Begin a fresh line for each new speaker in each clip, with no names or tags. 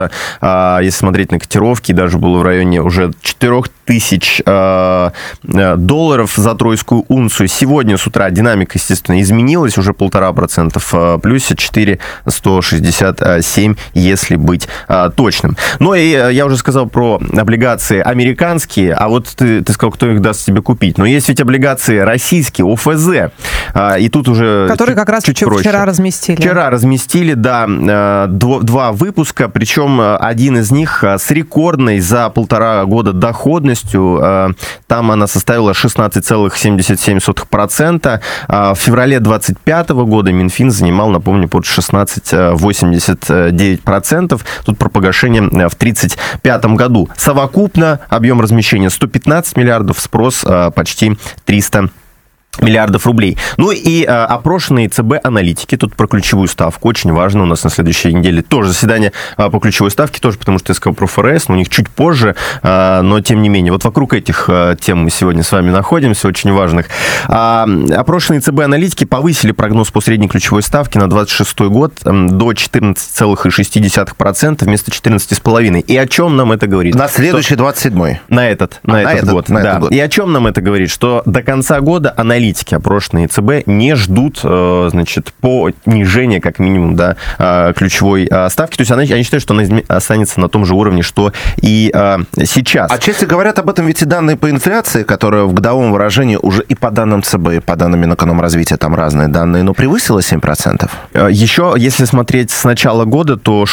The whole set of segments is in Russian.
если смотреть на котировки, даже было в районе уже 4000 долларов за тройскую унцию. Сегодня с утра динамика, естественно, изменилась, уже 1,5%, плюсе 4,167, если быть точным. Ну и я уже сказал про облигации американские, а вот ты сказал, кто их даст тебе купить. Но есть ведь облигации российские, ОФЗ, и тут уже
которые как раз
чуть проще.
Вчера разместили, да, два выпуска, причем один из них с рекордной за 1,5 года доходностью. Там она составила 16,77%. В феврале 2025 года Минфин занимал, напомню, под 16,89%. Тут про погашение в 2035 году. Совокупно объем размещения 115 миллиардов, спрос почти 300 миллиардов рублей. Ну и опрошенные ЦБ аналитики, тут про ключевую ставку, очень важно, у нас на следующей неделе тоже заседание по ключевой ставке, тоже потому что я сказал про ФРС, но у них чуть позже, но тем не менее. Вот вокруг этих тем мы сегодня с вами находимся, очень важных. Опрошенные ЦБ аналитики повысили прогноз по средней ключевой ставке на 2026 год до 14,6% вместо 14,5%. И о чем нам это говорит?
На следующий 27-й.
На этот год. И о чем нам это говорит? Что до конца года аналитики, опрошенные ЦБ, не ждут, значит, понижения, как минимум, да, ключевой ставки. То есть они считают, что она останется на том же уровне, что и сейчас.
А часто говорят об этом ведь и данные по инфляции, которые в годовом выражении уже и по данным ЦБ, и по данным Минэкономразвития, там разные данные, но превысило 7%.
Еще, если смотреть с начала года, то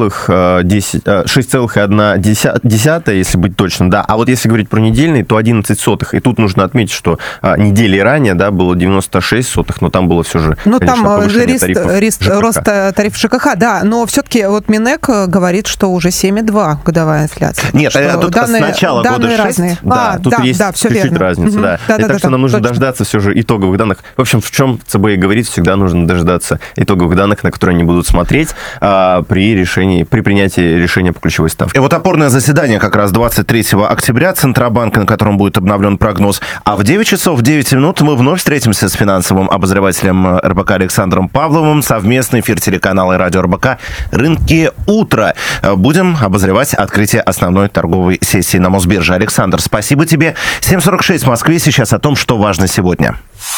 6,1, если быть точным, да. А вот если говорить про недельный, то 11,00. И тут нужно отметить, что недели ранее, да, было 96,00, но там было все же...
Ну, там рост тарифов ЖКХ, да, но все-таки вот Минэк говорит, что уже 7,2 годовая инфляция.
Нет, тут с начала года 6.
Разные.
Тут есть чуть-чуть разница, да. И так что нам нужно дождаться все же итоговых данных. В общем, в чем ЦБ и говорит, всегда нужно дождаться итоговых данных, на которые они будут смотреть при принятии решения по ключевой ставке.
И вот опорное заседание как раз 23 октября Центробанка, на котором будет обновлен прогноз. А в 9 часов 9 минут мы вновь встретимся с финансовым обозревателем РБК Александром Павловым. Совместный эфир телеканала и радио РБК «Рынки утро». Будем обозревать открытие основной торговой сессии на Мосбирже. Александр, спасибо тебе. 7:46 в Москве. Сейчас о том, что важно сегодня.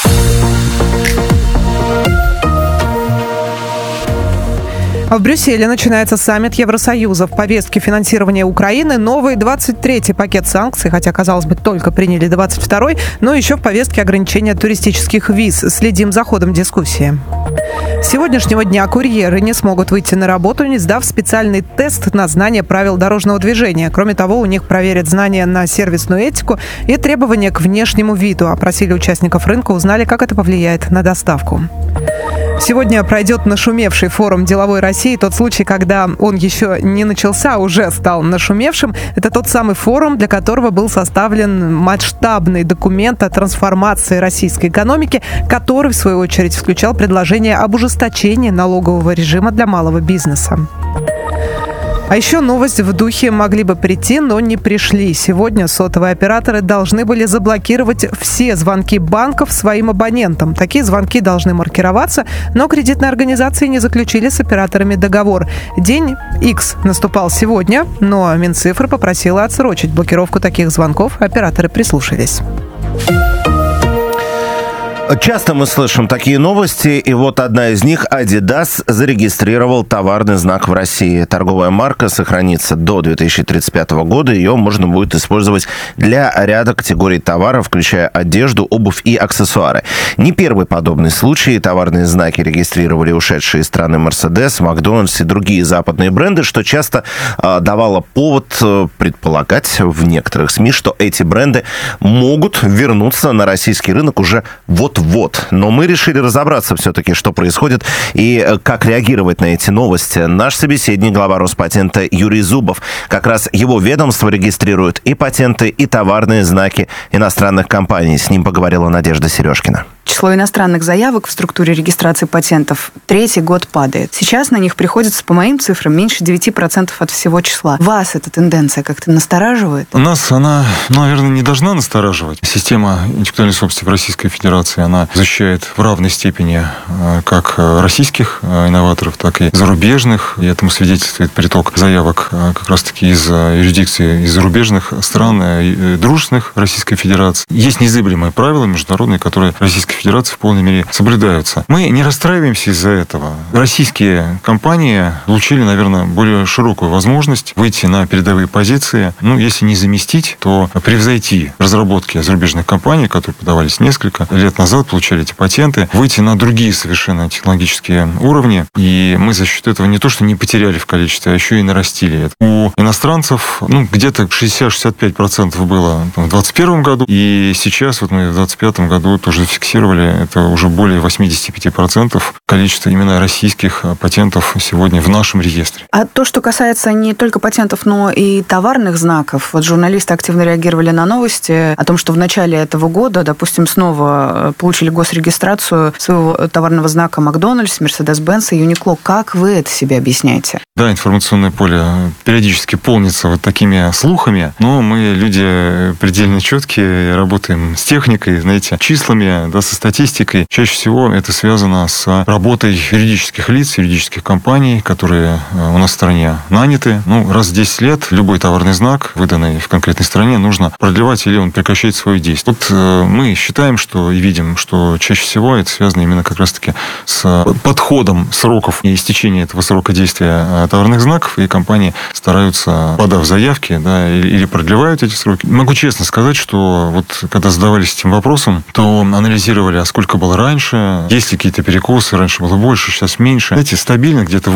В Брюсселе начинается саммит Евросоюза. В повестке финансирования Украины новый 23-й пакет санкций, хотя, казалось бы, только приняли 22-й, но еще в повестке ограничения туристических виз. Следим за ходом дискуссии. С сегодняшнего дня курьеры не смогут выйти на работу, не сдав специальный тест на знание правил дорожного движения. Кроме того, у них проверят знания на сервисную этику и требования к внешнему виду. Опросили участников рынка, узнали, как это повлияет на доставку. Сегодня пройдет нашумевший форум «Деловой России». Тот случай, когда он еще не начался, уже стал нашумевшим. Это тот самый форум, для которого был составлен масштабный документ о трансформации российской экономики, который, в свою очередь, включал предложение об ужесточении налогового режима для малого бизнеса. А еще новость в духе «могли бы прийти, но не пришли». Сегодня сотовые операторы должны были заблокировать все звонки банков своим абонентам. Такие звонки должны маркироваться, но кредитные организации не заключили с операторами договор. День X наступал сегодня, но Минцифры попросила отсрочить блокировку таких звонков. Операторы прислушались.
Часто мы слышим такие новости, и вот одна из них. Adidas зарегистрировал товарный знак в России. Торговая марка сохранится до 2035 года. Ее можно будет использовать для ряда категорий товаров, включая одежду, обувь и аксессуары. Не первый подобный случай. Товарные знаки регистрировали ушедшие из страны Mercedes, Макдональдс и другие западные бренды, что часто давало повод предполагать в некоторых СМИ, что эти бренды могут вернуться на российский рынок уже вот-вот. Но мы решили разобраться все-таки, что происходит и как реагировать на эти новости. Наш собеседник, глава Роспатента Юрий Зубов. Как раз его ведомство регистрирует и патенты, и товарные знаки иностранных компаний. С ним поговорила Надежда Сережкина.
число иностранных заявок в структуре регистрации патентов третий год падает. Сейчас на них приходится, по моим цифрам, меньше 9% от всего числа. Вас эта тенденция как-то настораживает?
Нас она, наверное, не должна настораживать. Система интеллектуальной собственности в Российской Федерации, она защищает в равной степени как российских инноваторов, так и зарубежных. И этому свидетельствует приток заявок как раз-таки из юрисдикции из зарубежных стран, дружественных Российской Федерации. Есть незыблемые правила международные, которые в Российской Федерации в полной мере соблюдаются. Мы не расстраиваемся из-за этого. Российские компании получили, наверное, более широкую возможность выйти на передовые позиции. Если не заместить, то превзойти разработки зарубежных компаний, которые подавались несколько лет назад, получали эти патенты, выйти на другие совершенно технологические уровни. И мы за счет этого не то, что не потеряли в количестве, а еще и нарастили это. У иностранцев где-то 60-65% было в 2021 году, и сейчас вот мы в 2025 году тоже зафиксировали, это уже более 85% количества именно российских патентов сегодня в нашем реестре.
А то, что касается не только патентов, но и товарных знаков, вот журналисты активно реагировали на новости о том, что в начале этого года, допустим, снова получили госрегистрацию своего товарного знака Макдональдс, Мерседес-Бенц и Юникло. Как вы это себе объясняете?
Да, информационное поле периодически полнится вот такими слухами, но мы люди предельно четкие, работаем с техникой, знаете, числами, да, со статистикой. Чаще всего это связано с работой юридических лиц, юридических компаний, которые у нас в стране наняты. Раз в 10 лет любой товарный знак, выданный в конкретной стране, нужно продлевать или он прекращает свое действие. Вот мы считаем, что и видим, что чаще всего это связано именно как раз-таки с подходом сроков и истечения этого срока действия товарных знаков, и компании стараются, подав заявки, да, или продлевают эти сроки. Могу честно сказать, что вот когда задавались этим вопросом, то анализировали, а сколько было раньше, есть ли какие-то перекосы, раньше было больше, сейчас меньше. Знаете, стабильно где-то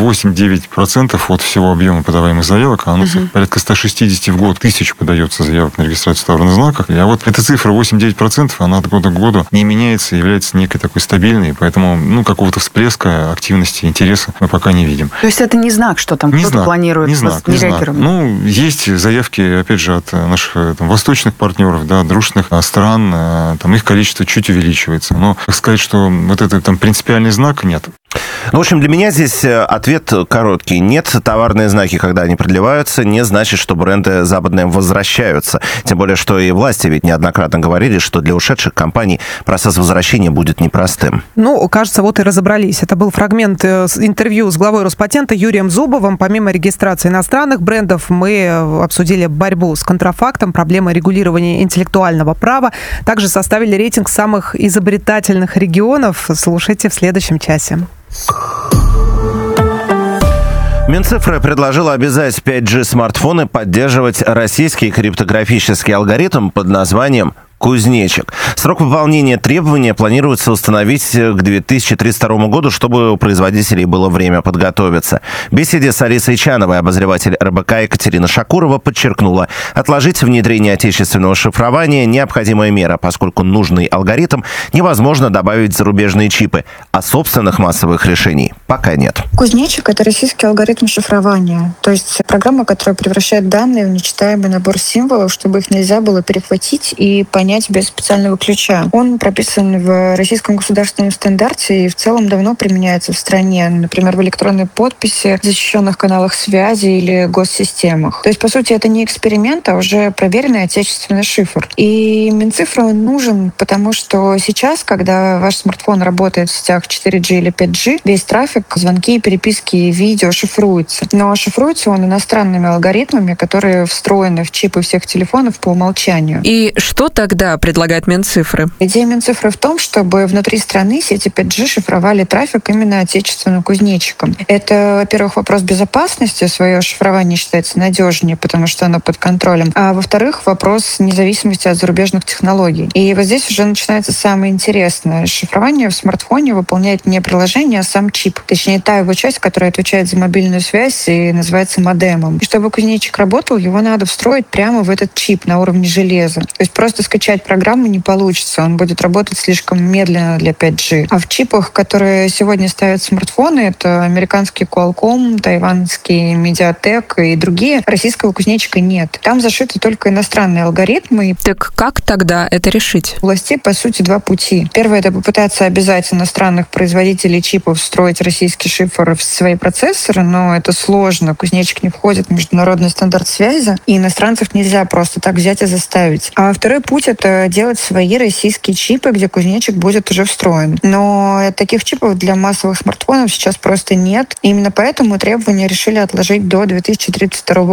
8-9% от всего объема подаваемых заявок, а у нас порядка 160 в год тысяч подается заявок на регистрацию товарных знаков. А вот эта цифра 8-9%, она от года к году не меняется, является некой такой стабильной, поэтому какого-то всплеска активности, интереса мы пока не видим.
То есть это не знак, что там кто-то планирует
реагировать? Есть заявки, опять же, от наших восточных партнеров, да, дружественных стран, их количество чуть увеличивается. Но сказать, что вот это принципиальный знак, нет.
В общем, для меня здесь ответ короткий. Нет, товарные знаки, когда они продлеваются, не значит, что бренды западные возвращаются. Тем более, что и власти ведь неоднократно говорили, что для ушедших компаний процесс возвращения будет непростым.
Кажется, вот и разобрались. Это был фрагмент интервью с главой Роспатента Юрием Зубовым. Помимо регистрации иностранных брендов, мы обсудили борьбу с контрафактом, проблемы регулирования интеллектуального права. Также составили рейтинг самых изобретательных регионов. Слушайте в следующем часе.
Минцифры предложила обязать 5G-смартфоны поддерживать российский криптографический алгоритм под названием «Кузнечик». Срок выполнения требования планируется установить к 2032 году, чтобы у производителей было время подготовиться. В беседе с Алисой Чановой обозреватель РБК Екатерина Шакурова подчеркнула, отложить внедрение отечественного шифрования – необходимая мера, поскольку нужный алгоритм невозможно добавить в зарубежные чипы, а собственных массовых решений пока нет.
Кузнечик — это российский алгоритм шифрования, то есть программа, которая превращает данные в нечитаемый набор символов, чтобы их нельзя было перехватить и понять без специального ключа. Он прописан в российском государственном стандарте и в целом давно применяется в стране, например, в электронной подписи, защищенных каналах связи или госсистемах. То есть, по сути, это не эксперимент, а уже проверенный отечественный шифр. И Минцифра он нужен, потому что сейчас, когда ваш смартфон работает в сетях 4G или 5G, весь трафик, звонки, переписки и видео шифруется. Но шифруется он иностранными алгоритмами, которые встроены в чипы всех телефонов по умолчанию.
И что тогда предлагает Минцифры?
Идея Минцифры в том, чтобы внутри страны сети 5G шифровали трафик именно отечественным кузнечиком. Это, во-первых, вопрос безопасности. Свое шифрование считается надежнее, потому что оно под контролем. А во-вторых, вопрос независимости от зарубежных технологий. И вот здесь уже начинается самое интересное. Шифрование в смартфоне выполняет не приложение, а сам чип. Точнее, та его часть, которая отвечает за мобильную связь и называется модемом. И чтобы кузнечик работал, его надо встроить прямо в этот чип на уровне железа. То есть просто скачать скачать программу не получится. Он будет работать слишком медленно для 5G. А в чипах, которые сегодня ставят смартфоны, это американский Qualcomm, тайваньский Mediatek и другие, российского кузнечика нет. Там зашиты только иностранные алгоритмы.
Так как тогда это решить?
У властей, по сути, два пути. Первое — это попытаться обязать иностранных производителей чипов встроить российский шифр в свои процессоры, но это сложно. Кузнечик не входит в международный стандарт связи, и иностранцев нельзя просто так взять и заставить. А второй путь — это делать свои российские чипы, где кузнечик будет уже встроен. Но таких чипов для массовых смартфонов сейчас просто нет. И именно поэтому требования решили отложить до 2032